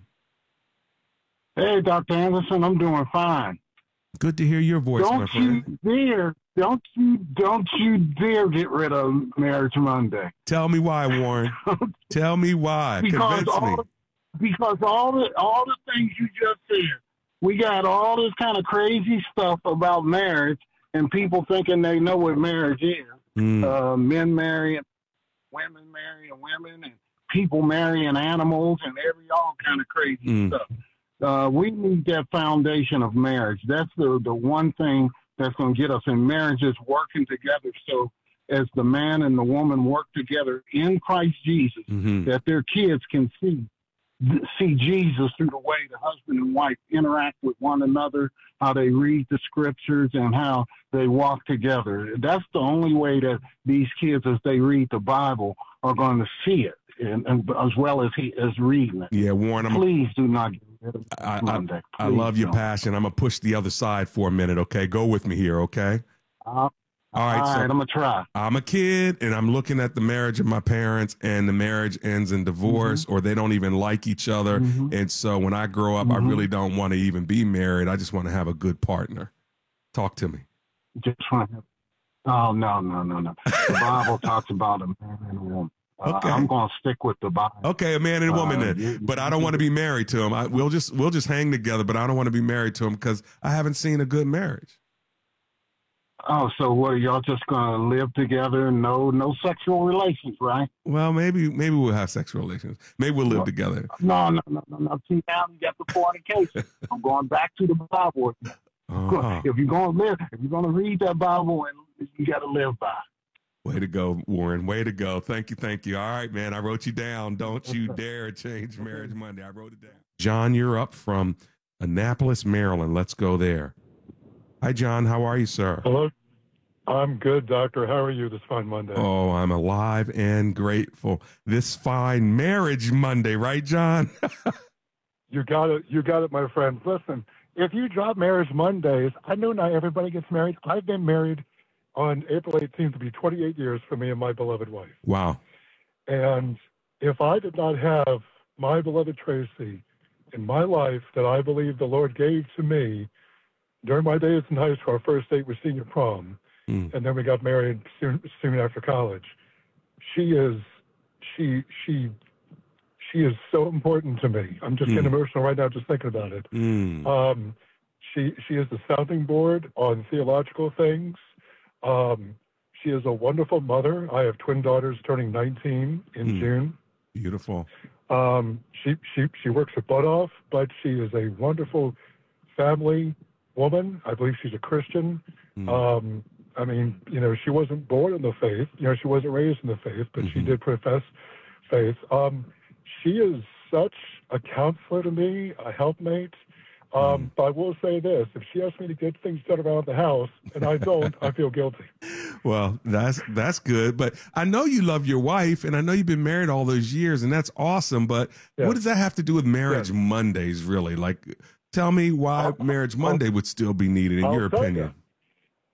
S: Hey, Doctor Anderson. I'm doing fine.
R: Good to hear your voice,
S: don't
R: my friend.
S: You dare, don't you don't you dare get rid of Marriage Monday.
R: Tell me why, Warren. Tell me why.
S: Because
R: Convince
S: all,
R: me.
S: Because all the all the things you just said, we got all this kind of crazy stuff about marriage, and people thinking they know what marriage is.
R: Mm.
S: Uh, men marrying, women marrying women, and people marrying animals, and every all kind of crazy
R: Mm.
S: stuff. Uh, we need that foundation of marriage. That's the, the one thing that's going to get us in marriage is working together. So as the man and the woman work together in Christ Jesus,
R: Mhm.
S: that their kids can see see Jesus through the way the husband and wife interact with one another, how they read the scriptures, and how they walk together. That's the only way that these kids, as they read the Bible, are going to see it, and, and as well as he is reading it.
R: Yeah, Warren, I'm
S: Please do not get rid of
R: I,
S: Monday.
R: I, I
S: Please
R: love your
S: don't.
R: passion. I'm going to push the other side for a minute, okay? Go with me here, okay?
S: Uh,
R: All right,
S: all
R: so
S: right, I'm going to try.
R: I'm a kid, and I'm looking at the marriage of my parents, and the marriage ends in divorce, or they don't even like each other. And so when I grow up, I
S: Mhm.
R: really don't want to even be married. I just want to have a good partner. Talk to me.
S: Just trying to. Oh, no, no, no, no. The Bible talks about a man and a woman. Uh,
R: Okay.
S: I'm going to stick with the Bible.
R: Okay, a man and a woman
S: Uh,
R: then.
S: you-
R: But I don't want to be married to him. I, we'll just we'll just hang together, but I don't want to be married to him because I haven't seen a good marriage.
S: Oh, so what, are y'all just going to live together? No no sexual relations, right?
R: Well, maybe maybe we'll have sexual relations. Maybe we'll live together.
S: No, no, no, no, no. See, now you got the fornication. I'm going back to the Bible.
R: Uh-huh.
S: If you're going to live, if you're going to read that Bible, and you got to live by it.
R: Way to go, Warren. Way to go. Thank you, thank you. All right, man. I wrote you down. Don't you dare change Marriage Monday. I wrote it down. John, you're up from Annapolis, Maryland. Let's go there. Hi, John. How are you, sir?
T: Hello. I'm good, Doctor. How are you this fine Monday?
R: Oh, I'm alive and grateful. This fine Marriage Monday, right, John?
T: You got it. You got it, my friend. Listen, if you drop Marriage Mondays, I know not everybody gets married. I've been married on April eighteenth to be twenty-eight years for me and my beloved wife.
R: Wow.
T: And if I did not have my beloved Tracy in my life that I believe the Lord gave to me during my days in high school, our first date was senior prom,
R: Mm.
T: and then we got married soon, soon after college. She is, she, she, she is so important to me. I'm just
R: Mm.
T: getting emotional right now just thinking about it.
R: Mm.
T: Um, she, she is the sounding board on theological things. Um, she is a wonderful mother. I have twin daughters turning nineteen in
R: Mm.
T: June.
R: Beautiful.
T: Um, she, she, she works her butt off, but she is a wonderful family woman. I believe she's a Christian.
R: Mm.
T: Um, I mean, you know, she wasn't born in the faith. You know, she wasn't raised in the faith, but she
R: Mhm.
T: did profess faith. Um, she is such a counselor to me, a helpmate. Um, But I will say this: if she asks me to get things done around the house and I don't, I feel guilty.
R: Well, that's that's good. But I know you love your wife, and I know you've been married all those years, and that's awesome. But
T: Yes.
R: what does that have to do with Marriage Mondays, really? Like, tell me why Marriage Monday would still be needed, in
T: I'll
R: your
T: tell
R: opinion.
T: you.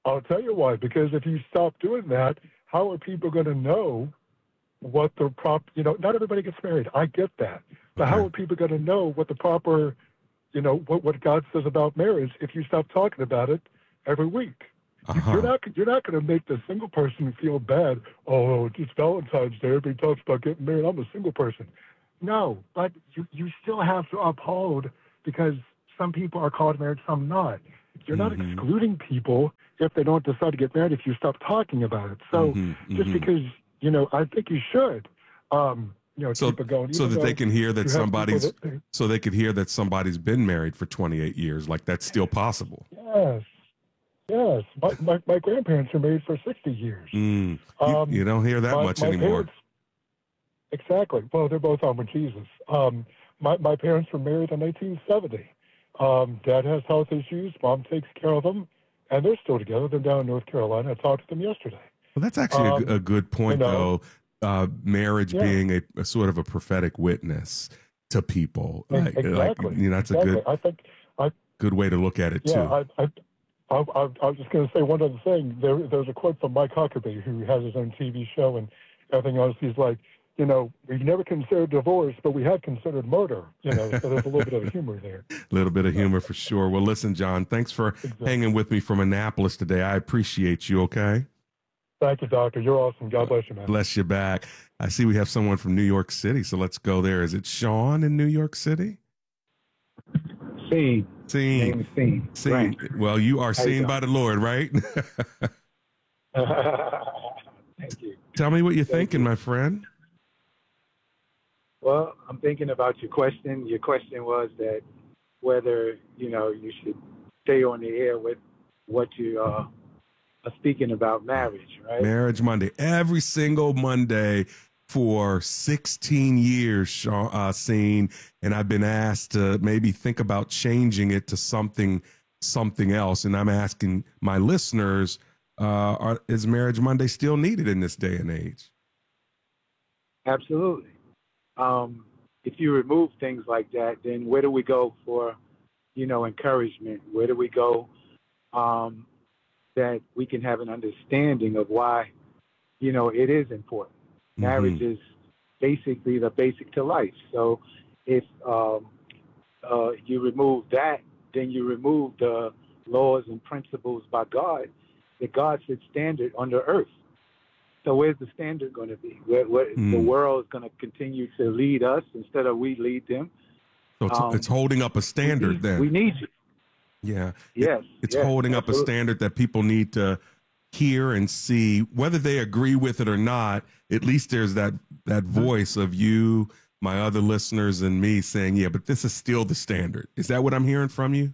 T: I'll tell you why. Because if you stop doing that, how are people going to know what the prop? You know, not everybody gets married. I get that, but
R: Okay.
T: how are people going to know what the proper, you know, what what God says about marriage if you stop talking about it every week?
R: Uh-huh.
T: You're not you're not going to make the single person feel bad. Oh, it's Valentine's Day. Everybody talks about getting married. I'm a single person. No, but you, you still have to uphold, because some people are called married, some not. You're not
R: Mhm.
T: excluding people if they don't decide to get married if you stop talking about it. So
R: Mhm,
T: just
R: mhm.
T: because, you know, I think you should, um, you know,
R: So,
T: keep it going.
R: so
T: even
R: that they
T: though
R: can hear that
T: you have people
R: somebody's,
T: that-
R: so they could hear that somebody's been married for twenty-eight years. Like that's still possible.
T: Yes, yes. My, my, my grandparents are married for sixty years.
R: Mm. You,
T: Um,
R: you don't hear that
T: my-
R: much
T: my
R: anymore.
T: parents- Exactly. Well, they're both on with Jesus. Um, my, my parents were married in nineteen seventy. Um, Dad has health issues. Mom takes care of them, and they're still together. They're down in North Carolina. I talked to them yesterday.
R: Well, that's actually a
T: Um,
R: g- a, good point,
T: you know,
R: though. Uh, marriage
T: Yeah.
R: being a, a sort of a prophetic witness to people.
T: E-
R: Like,
T: exactly.
R: like, you know, that's
T: exactly.
R: a good
T: I think I
R: good way to look at it
T: Yeah,
R: too.
T: I, I, I, I, I was just going to say one other thing. There, there's a quote from Mike Huckabee, who has his own T V show and everything else. He's like, you know, we've never considered divorce, but we have considered murder. You know, so there's a little bit of humor there.
R: A little bit of humor for sure. Well, listen, John, thanks for hanging with me from Annapolis today. I appreciate you. Okay.
T: Thank you, Doctor. You're awesome. God bless you, man.
R: Bless you back. I see we have someone from New York City, so let's go there. Is it Sean in New York City?
U: Seen.
R: Seen.
U: Name is Seen.
R: Seen.
U: Right.
R: Well, you are
U: How you
R: seen
U: doing?
R: by the Lord, right?
U: Thank you.
R: Tell me what you're thinking, my friend.
U: Well, I'm thinking about your question. Your question was that whether, you know, you should stay on the air with what you uh, are speaking about marriage, right?
R: Marriage Monday. Every single Monday for sixteen years, Sean, uh, seen, and I've been asked to maybe think about changing it to something something else. And I'm asking my listeners, uh, are, is Marriage Monday still needed in this day and age?
U: Absolutely. Um, if you remove things like that, then where do we go for, you know, encouragement? Where do we go um, that we can have an understanding of why, you know, it is important?
R: Mm-hmm.
U: Marriage is basically the basic to life. So if um, uh, you remove that, then you remove the laws and principles by God that God set standard on the earth. So where's the standard going to be? Where, where
R: Mm.
U: the world is going to continue to lead us instead of we lead them.
R: So it's,
U: Um,
R: it's holding up a standard
U: we need,
R: then.
U: We need you.
R: Yeah.
U: Yes.
R: It's
U: yes,
R: holding up a
U: absolutely.
R: standard that people need to hear and see, whether they agree with it or not. At least there's that that voice of you, my other listeners, and me saying, yeah, but this is still the standard. Is that what I'm hearing from you?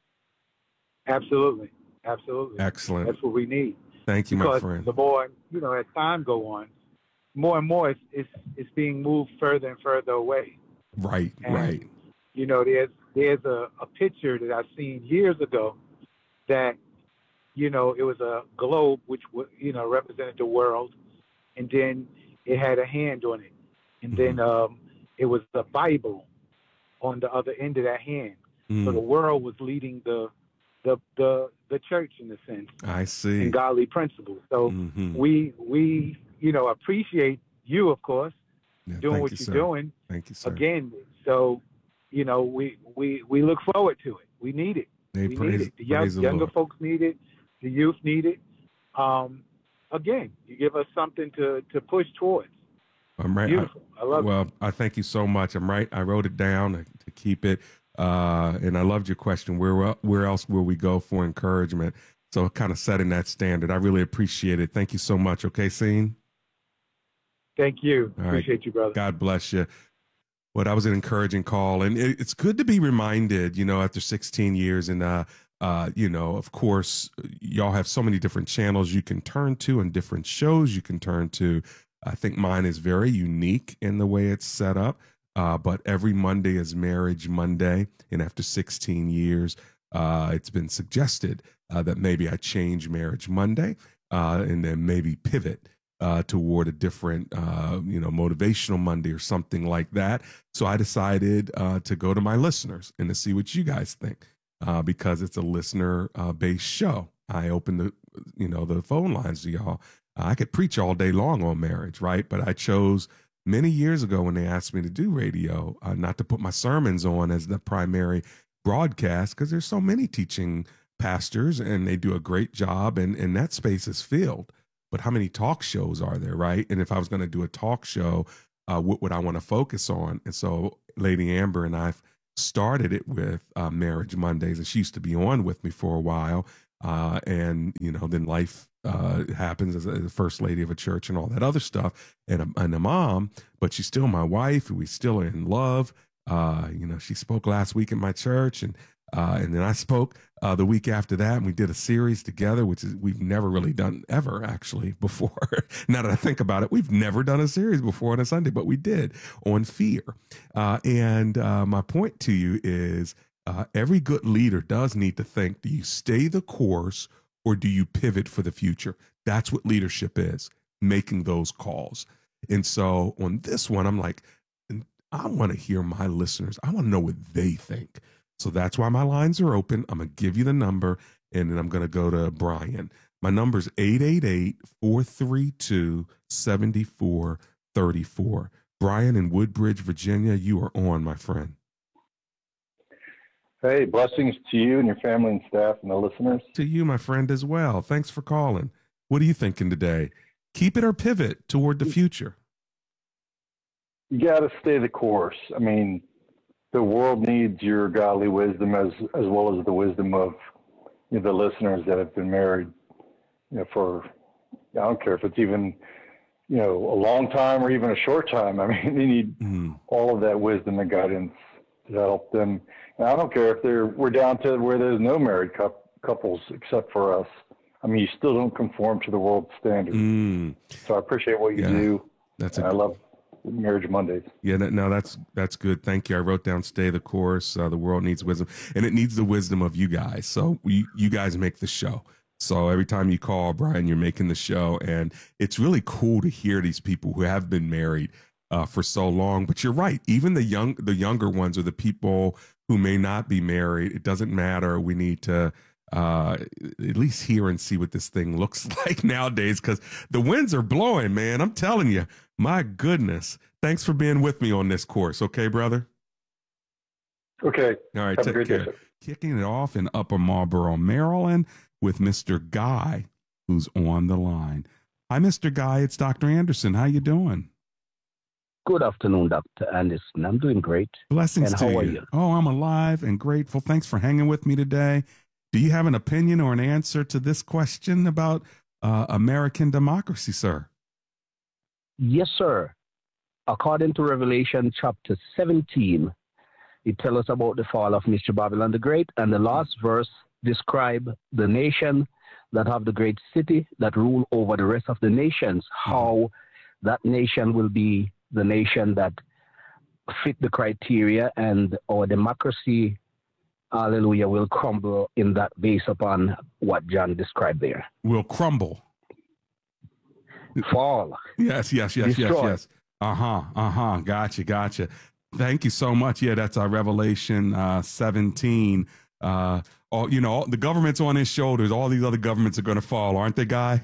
U: Absolutely. Absolutely.
R: Excellent.
U: That's what we need.
R: Thank you, my
U: Because
R: friend.
U: the more, you know, as time go on, more and more it's, it's, it's being moved further and further away.
R: Right,
U: And,
R: right.
U: You know, there's there's a, a picture that I've seen years ago that, you know, it was a globe which, wa- you know, represented the world, and then it had a hand on it. And then um, it was the Bible on the other end of that hand. So
R: Mm.
U: the world was leading the the the, the church in a sense,
R: I see.
U: and godly principles. So
R: Mhm.
U: we we you know appreciate you, of course,
R: Yeah,
U: doing
R: thank
U: what
R: you,
U: you're
R: sir.
U: doing.
R: Thank you, sir.
U: Again, so you know we we we look forward to it. We need it.
R: Hey,
U: we
R: praise-
U: need it. The young,
R: praise the
U: younger
R: Lord.
U: folks need it. The youth need it. Um, again, you give us something to to push towards.
R: I'm right.
U: Beautiful. I love it.
R: well, I thank you so much. I'm right. I wrote it down to keep it. Uh, and I loved your question. Where where else will we go for encouragement? So kind of setting that standard. I really appreciate it. Thank you so much. Okay, Scene?
U: Thank you.
R: All right.
U: Appreciate you, brother.
R: God bless you. Well, that was an encouraging call. And it, it's good to be reminded, you know, after sixteen years. And, uh, uh, you know, of course, y'all have so many different channels you can turn to and different shows you can turn to. I think mine is very unique in the way it's set up. Uh, but every Monday is Marriage Monday. And after sixteen years, uh, it's been suggested uh, that maybe I change Marriage Monday uh, and then maybe pivot uh, toward a different, uh, you know, motivational Monday or something like that. So I decided uh, to go to my listeners and to see what you guys think uh, because it's a listener uh, based show. I opened the you know, the phone lines to y'all. I could preach all day long on marriage, right? But I chose many years ago when they asked me to do radio, uh, not to put my sermons on as the primary broadcast, because there's so many teaching pastors and they do a great job, and, and that space is filled. But how many talk shows are there, right? And if I was going to do a talk show, uh, what would I want to focus on? And so Lady Amber and I started it with uh, Marriage Mondays, and she used to be on with me for a while. Uh, and, you know, then life uh, happens as a, as a first lady of a church and all that other stuff, and a, and a mom, but she's still my wife, and we still are in love. Uh, you know, she spoke last week in my church, and uh, and then I spoke uh, the week after that, and we did a series together, which is we've never really done ever actually before. Now that I think about it, we've never done a series before on a Sunday, but we did on fear. Uh, and uh, my point to you is uh, every good leader does need to think, do you stay the course or do you pivot for the future? That's what leadership is, making those calls. And so on this one, I'm like, I want to hear my listeners. I want to know what they think. So that's why my lines are open. I'm going to give you the number, and then I'm going to go to Brian. My number is eight eight eight, four three two, seven four three four. Brian in Woodbridge, Virginia, you are on, my friend.
A: Hey, blessings to you and your family and staff and the listeners.
R: To you, my friend, as well. Thanks for calling. What are you thinking today? Keep it or pivot toward the future?
A: You got to stay the course. I mean, the world needs your godly wisdom as as well as the wisdom of, you know, the listeners that have been married, you know, for, I don't care if it's even, you know, a long time or even a short time. I mean, they need mm. all of that wisdom and guidance to help them. And I don't care if they're we're down to where there's no married couples except for us. I mean, you still don't conform to the world's standards.
R: Mm.
A: So I appreciate what you
R: yeah.
A: do.
R: That's
A: a, I love Marriage Mondays.
R: Yeah, no, that's that's good. Thank you. I wrote down stay the course. Uh, the world needs wisdom, and it needs the wisdom of you guys. So we, you guys make the show. So every time you call, Brian, you're making the show, and it's really cool to hear these people who have been married uh, for so long. But you're right. Even the young, the younger ones, or the people who may not be married, it doesn't matter. We need to uh at least hear and see what this thing looks like nowadays, because the winds are blowing, man. I'm telling you, my goodness. Thanks for being with me on this course. Okay, brother?
A: Okay.
R: All right,
A: Have
R: take
A: a great
R: care.
A: day.
R: Kicking it off in Upper Marlboro, Maryland, with Mister Guy, who's on the line. Hi, Mister Guy. It's Doctor Anderson. How you doing?
V: Good afternoon, Doctor Anderson. I'm doing great.
R: Blessings
V: and
R: to
V: how
R: you.
V: are you?
R: Oh, I'm alive and grateful. Thanks for hanging with me today. Do you have an opinion or an answer to this question about uh, American democracy, sir?
V: Yes, sir. According to Revelation chapter seventeen, it tells us about the fall of Mister Babylon the Great, and the last verse describe the nation that have the great city that rule over the rest of the nations, how that nation will be the nation that fit the criteria, and our democracy, hallelujah, will crumble in that based upon what John described there.
R: Will crumble.
V: Fall.
R: Yes, yes, yes,
V: Destroy.
R: yes, yes. Uh-huh, uh-huh. Gotcha, gotcha. Thank you so much. Yeah, that's our Revelation uh, seventeen. Uh, all, you know, all, the government's on his shoulders. All these other governments are going to fall, aren't they, Guy?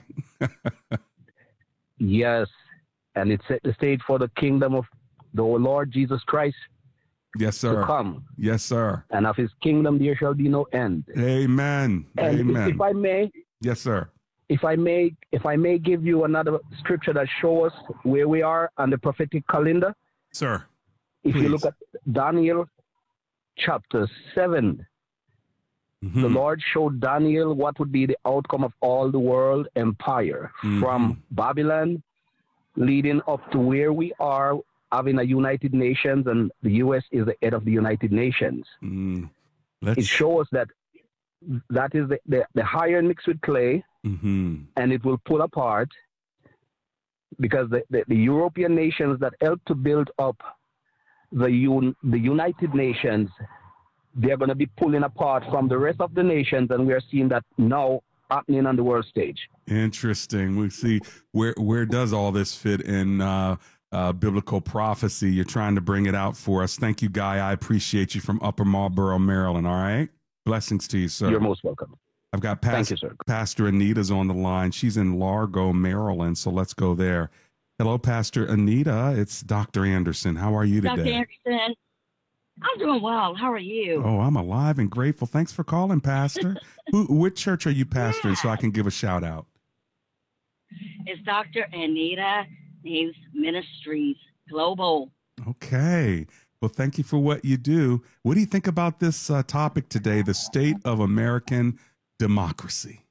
V: Yes, and it set the stage for the kingdom of the Lord Jesus Christ.
R: Yes, sir.
V: To come.
R: Yes, sir.
V: And of his kingdom there shall be no end.
R: Amen.
V: And
R: Amen.
V: If, if I may,
R: yes, sir.
V: If I may, if I may give you another scripture that shows us where we are on the prophetic calendar,
R: sir.
V: If
R: please.
V: you look at Daniel chapter seven, mm-hmm. the Lord showed Daniel what would be the outcome of all the world empire mm-hmm. from Babylon, leading up to where we are, having a United Nations, and the U S is the head of the United Nations.
R: Mm.
V: It shows that that is the, the, the iron mixed with clay,
R: mm-hmm.
V: and it will pull apart, because the, the, the European nations that helped to build up the un, the United Nations, they're going to be pulling apart from the rest of the nations, and we are seeing that now happening on the world stage.
R: Interesting. We see where where does all this fit in uh, uh, biblical prophecy? You're trying to bring it out for us. Thank you, Guy. I appreciate you from Upper Marlboro, Maryland. All right. Blessings to you, sir.
V: You're most welcome.
R: I've got
V: Thank
R: Past-
V: you, sir.
R: Pastor Anita's on the line. She's in Largo, Maryland, so let's go there. Hello, Pastor Anita. It's Doctor Anderson. How are you today?
B: Doctor Anderson, I'm doing well. How are you?
R: Oh, I'm alive and grateful. Thanks for calling, Pastor. Who, which church are you pastoring yeah. so I can give a shout out?
B: It's Doctor Anita News Ministries Global.
R: Okay. Well, thank you for what you do. What do you think about this uh, topic today, the state of American democracy?